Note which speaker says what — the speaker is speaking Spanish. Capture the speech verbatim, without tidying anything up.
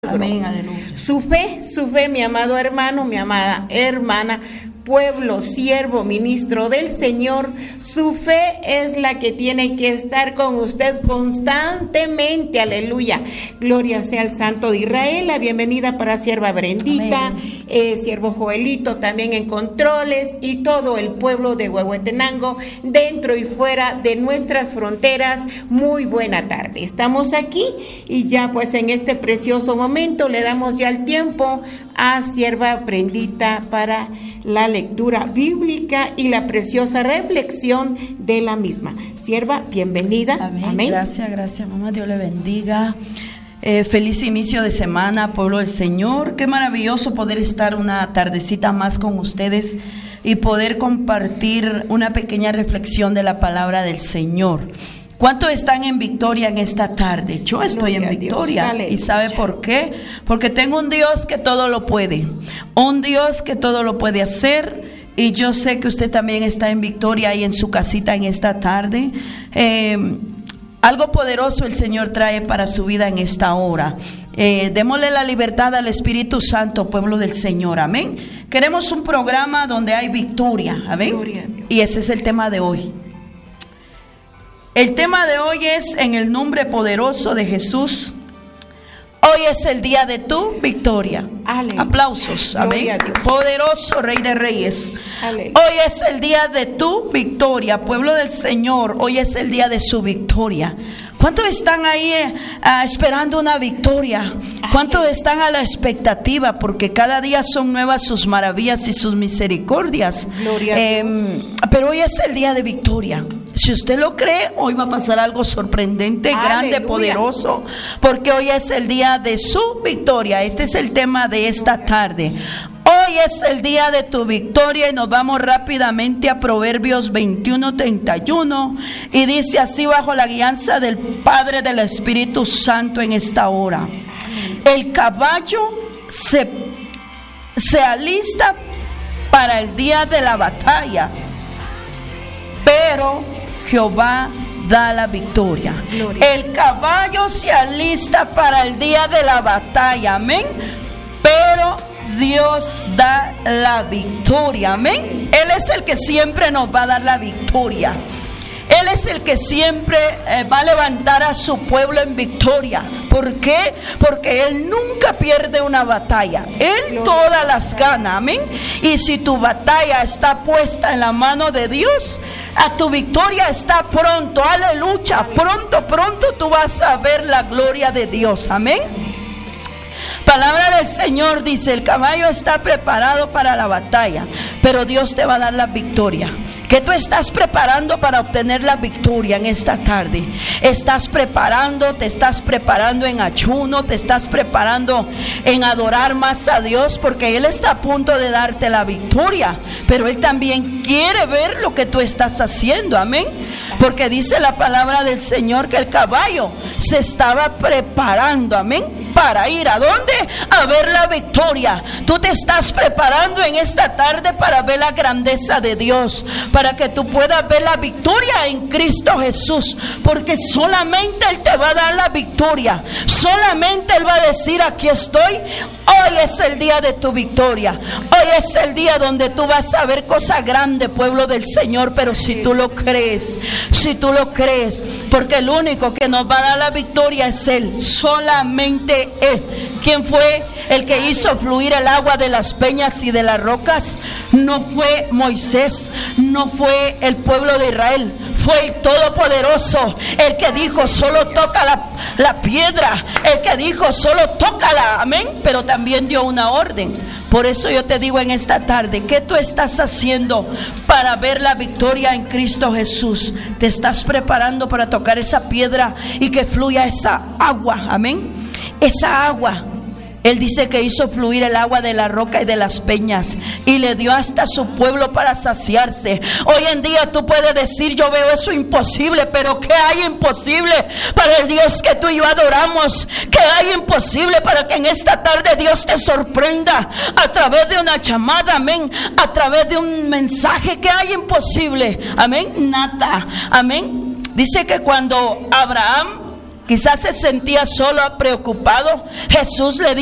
Speaker 1: Amén, aleluya.
Speaker 2: Su fe, su fe, mi amado hermano, mi amada hermana, pueblo, siervo, ministro del Señor, su fe es la que tiene que estar con usted constantemente, aleluya. Gloria sea al Santo de Israel. La bienvenida para sierva Brendita, eh, siervo Joelito también en controles y todo el pueblo de Huehuetenango, dentro y fuera de nuestras fronteras. Muy buena tarde. Estamos aquí y ya pues en este precioso momento le damos ya el tiempo a sierva Brendita para la lectura bíblica y la preciosa reflexión de la misma. Sierva, bienvenida.
Speaker 1: Amén.
Speaker 2: Amén.
Speaker 1: Gracias, gracias, mamá. Dios le bendiga. Eh, feliz inicio de semana, pueblo del Señor. Qué maravilloso poder estar una tardecita más con ustedes y poder compartir una pequeña reflexión de la palabra del Señor. ¿Cuántos están en victoria en esta tarde? Yo estoy en victoria. ¿Y sabe por qué? Porque tengo un Dios que todo lo puede. Un Dios que todo lo puede hacer. Y yo sé que usted también está en victoria ahí en su casita en esta tarde. Eh, algo poderoso el Señor trae para su vida en esta hora. Eh, démosle la libertad al Espíritu Santo, pueblo del Señor. Amén. Queremos un programa donde hay victoria. Amén. Y ese es el tema de hoy. El tema de hoy es en el nombre poderoso de Jesús. Hoy es el día de tu victoria. Aleluya. Aplausos. Amén. Poderoso Rey de Reyes. Aleluya. Hoy es el día de tu victoria, pueblo del Señor. Hoy es el día de su victoria. ¿Cuántos están ahí eh, uh, esperando una victoria? ¿Cuántos están a la expectativa? Porque cada día son nuevas sus maravillas y sus misericordias. Gloria eh, a Dios. Pero hoy es el día de victoria. Si usted lo cree, hoy va a pasar algo sorprendente, aleluya, grande, poderoso, porque hoy es el día de su victoria. Este es el tema de esta tarde. Hoy es el día de tu victoria y nos vamos rápidamente a Proverbios veintiuno, treinta y uno y dice así bajo la guianza del Padre del Espíritu Santo en esta hora: el caballo se, se alista para el día de la batalla, pero Jehová da la victoria. Gloria. El caballo se alista para el día de la batalla, amén, pero Dios da la victoria, amén. Él es el que siempre nos va a dar la victoria. Él es el que siempre eh, va a levantar a su pueblo en victoria. ¿Por qué? Porque Él nunca pierde una batalla. Él todas las gana, amén. Y si tu batalla está puesta en la mano de Dios, a tu victoria está pronto, aleluya. Pronto, pronto tú vas a ver la gloria de Dios, amén. Palabra del Señor dice: el caballo está preparado para la batalla, pero Dios te va a dar la victoria. ¿Qué tú estás preparando para obtener la victoria en esta tarde? Estás preparando, te estás preparando en ayuno, te estás preparando en adorar más a Dios, porque Él está a punto de darte la victoria, pero Él también quiere ver lo que tú estás haciendo, amén. Porque dice la palabra del Señor que el caballo se estaba preparando, amén, para ir ¿a dónde? A ver la victoria. Tú te estás preparando en esta tarde para ver la grandeza de Dios, para que tú puedas ver la victoria en Cristo Jesús, porque solamente Él te va a dar la victoria. Solamente Él va a decir: aquí estoy. Hoy es el día de tu victoria. Hoy es el día donde tú vas a ver cosas grandes, pueblo del Señor. Pero si tú lo crees, si tú lo crees, porque el único que nos va a dar la victoria es Él, solamente Él. ¿Quién fue el que hizo fluir el agua de las peñas y de las rocas? No fue Moisés, no fue el pueblo de Israel, fue el Todopoderoso, el que dijo: solo toca la, la piedra, el que dijo: solo tócala, amén. Pero también dio una orden. Por eso yo te digo en esta tarde: ¿qué tú estás haciendo para ver la victoria en Cristo Jesús? ¿Te estás preparando para tocar esa piedra y que fluya esa agua? Amén. Esa agua, Él dice que hizo fluir el agua de la roca y de las peñas y le dio hasta su pueblo para saciarse. Hoy en día tú puedes decir: yo veo eso imposible, pero ¿qué hay imposible para el Dios que tú y yo adoramos? ¿Qué hay imposible para que en esta tarde Dios te sorprenda a través de una llamada, amén, a través de un mensaje? ¿Qué hay imposible? Amén, nada, amén. Dice que cuando Abraham quizás se sentía solo, preocupado, Jesús le dijo: